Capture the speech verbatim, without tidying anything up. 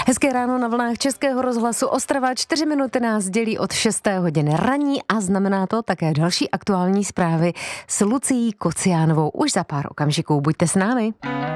Hezké ráno na vlnách Českého rozhlasu Ostrava. Čtyři minuty nás dělí od šesté hodiny ranní a znamená to také další aktuální zprávy s Lucií Kociánovou už za pár okamžiků. Buďte s námi.